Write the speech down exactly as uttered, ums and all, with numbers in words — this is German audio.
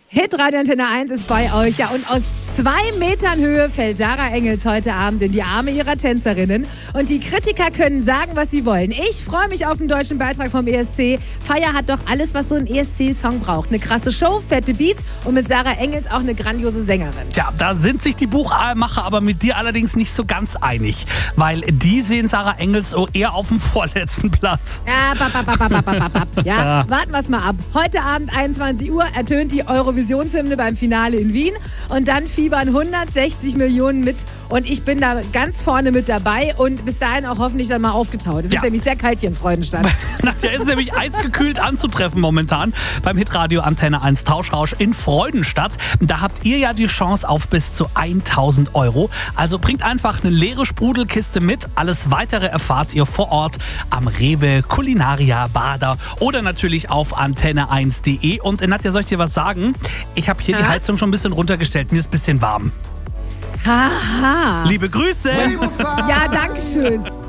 Hitradio Antenne eins ist bei euch. Ja, und aus zwei Metern Höhe fällt Sarah Engels heute Abend in die Arme ihrer Tänzerinnen. Und die Kritiker können sagen, was sie wollen. Ich freue mich auf den deutschen Beitrag vom E S C. Feier hat doch alles, was so ein E S C-Song braucht. Eine krasse Show, fette Beats und mit Sarah Engels auch eine grandiose Sängerin. Ja, da sind sich die Buchmacher aber mit dir allerdings nicht so ganz einig. Weil die sehen Sarah Engels so eher auf dem vorletzten Platz. Ja, bap, bap, bap, bap, bap, bap. Ja, Ja. warten wir es mal ab. Heute Abend einundzwanzig Uhr ertönt die Eurovisionshymne beim Finale in Wien. Und dann fiebern hundertsechzig Millionen mit. Und ich bin da ganz vorne mit dabei. Und bis dahin auch hoffentlich dann mal aufgetaut. Es Ja. ist nämlich sehr kalt hier in Freudenstadt. Nadja ist nämlich eisgekühlt anzutreffen momentan beim Hitradio Antenne eins Tauschrausch in Freudenstadt. Da habt ihr ja die Chance auf bis zu tausend Euro. Also bringt einfach eine leere Sprudelkiste mit. Alles Weitere erfahrt ihr vor Ort am Rewe, Culinaria, Bader oder natürlich auf antenne eins punkt de. Und äh, Nadja, soll ich dir was sagen? Ich habe hier die Aha. Heizung schon ein bisschen runtergestellt. Mir ist ein bisschen warm. Haha. Liebe Grüße! Ja, danke schön.